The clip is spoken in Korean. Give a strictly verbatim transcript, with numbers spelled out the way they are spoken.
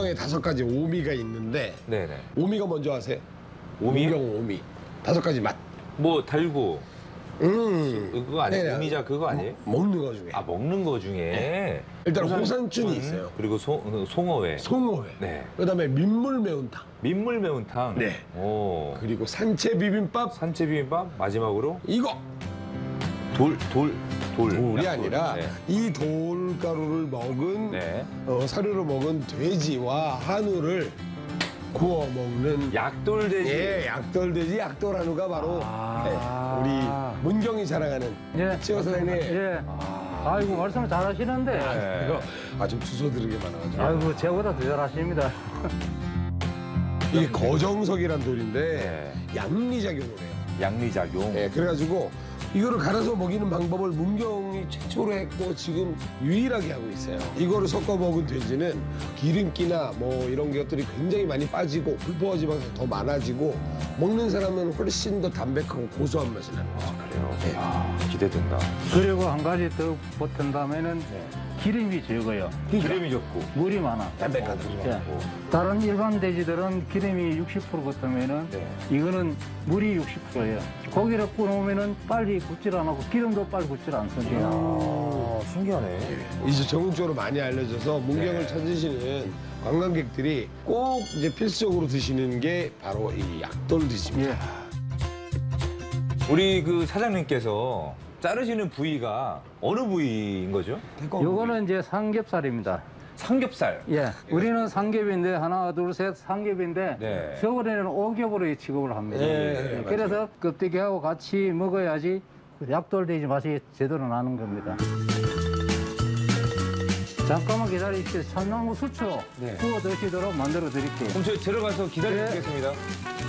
문경에 다섯 가지 오미가 있는데 네네. 오미가 먼저 아세요? 오미요? 문경 오미. 다섯 가지 맛. 뭐 달고 음. 그거 아니에요? 네네. 오미자 그거 아니에요? 먹는 거 중에. 아 먹는 거 중에 일단 호산춘이 있어요. 그리고 소, 송어회. 송어회. 네. 그다음에 민물 매운탕. 민물 매운탕. 네. 오. 그리고 산채 비빔밥. 산채 비빔밥 마지막으로 이거 돌 돌 돌. 돌이 약돌. 아니라 네. 이 돌가루를 먹은 네. 어, 사료로 먹은 돼지와 한우를 구워 먹는 약돌 돼지. 예, 약돌돼지 약돌 한우가 바로 아. 네, 우리 문경이 자랑하는 예. 치어 사장님. 예. 아이고 말씀을 잘하시는데. 네. 이거 아좀 주워들은 게 많아가지고 아이고 제보다 더 잘하십니다. 이게 거정석이란 돌인데 네. 양리작용을 해요. 양리작용. 예, 그래가지고 이거를 갈아서 먹이는 방법을 문경이 최초로 했고 지금 유일하게 하고 있어요. 이거를 섞어 먹은 돼지는 기름기나 뭐 이런 것들이 굉장히 많이 빠지고 불포화 지방이 더 많아지고 먹는 사람은 훨씬 더 담백하고 고소한 맛이 나는 거죠. 그래요. 네. 아, 기대된다. 그리고 한 가지 더 보탠다면은 기름이 적어요. 기름이 적고. 물이 많아. 담백하다. 예. 다른 일반 돼지들은 기름이 육십 퍼센트 붙으면은 네. 이거는 물이 육십 퍼센트예요. 고기를 구우면은 빨리 굳질 안 하고 기름도 빨리 굳질 않습니다. 아, 신기하네. 이제 전국적으로 많이 알려져서 문경을 네. 찾으시는 관광객들이 꼭 이제 필수적으로 드시는 게 바로 이 약돌 돼지입니다. 예. 우리 그 사장님께서 자르시는 부위가 어느 부위인 거죠? 요거는 이제 삼겹살입니다. 삼겹살. 예. 우리는 삼겹인데 하나, 둘, 셋 삼겹인데 네. 겨울에는 오겹으로 취급을 합니다. 예, 예, 그래서 껍데기하고 같이 먹어야지 약돌돼지 맛이 제대로 나는 겁니다. 잠깐만 기다리십시오. 참나무 수초 네. 구워 드시도록 만들어 드릴게요. 그럼 저희 들어가서 기다리겠습니다.